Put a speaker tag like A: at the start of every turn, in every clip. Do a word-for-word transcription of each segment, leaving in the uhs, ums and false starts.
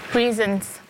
A: Reasons.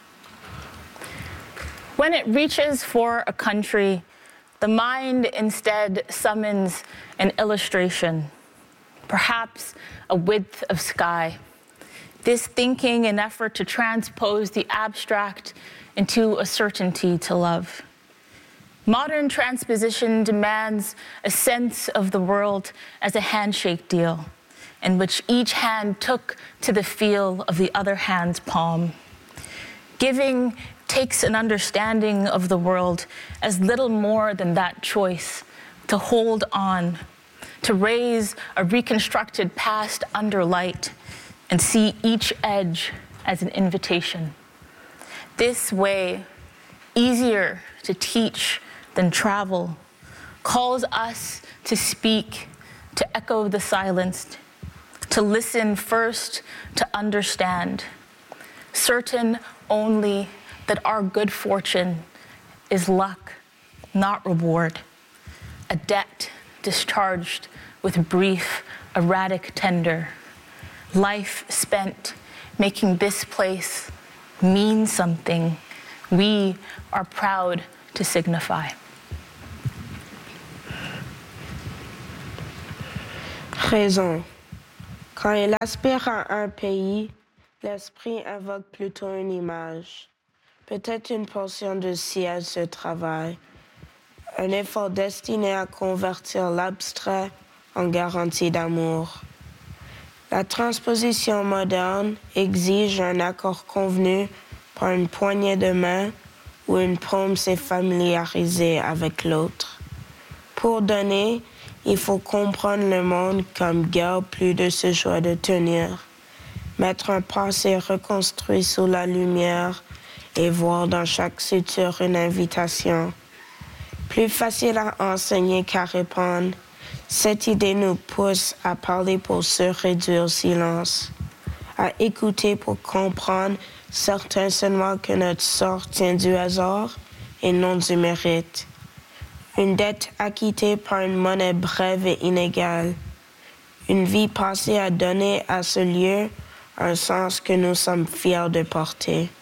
A: When it reaches for a country, the mind instead summons an illustration, perhaps a width of sky. This thinking an effort to transpose the abstract into a certainty to love. Modern transposition demands a sense of the world as a handshake deal, in which each hand took to the feel of the other hand's palm. Giving takes an understanding of the world as little more than that choice to hold on, to raise a reconstructed past under light and see each edge as an invitation. This way, easier to teach than travel, calls us to speak, to echo the silenced, to listen first, to understand, certain only that our good fortune is luck, not reward, a debt discharged with brief, erratic tender, life spent making this place mean something we are proud to signify.
B: Raison. Quand il aspire à un pays, l'esprit invoque plutôt une image, peut-être une portion de ciel se travaille, un effort destiné à convertir l'abstrait en garantie d'amour. La transposition moderne exige un accord convenu par une poignée de main où une paume s'est familiarisée avec l'autre. Pour donner, il faut comprendre le monde comme garde plus de ce choix de tenir, mettre un passé reconstruit sous la lumière et voir dans chaque suture une invitation. Plus facile à enseigner qu'à répondre, cette idée nous pousse à parler pour se réduire au silence, à écouter pour comprendre certains seulement que notre sort tient du hasard et non du mérite. Une dette acquittée par une monnaie brève et inégale. Une vie passée à donner à ce lieu un sens que nous sommes fiers de porter.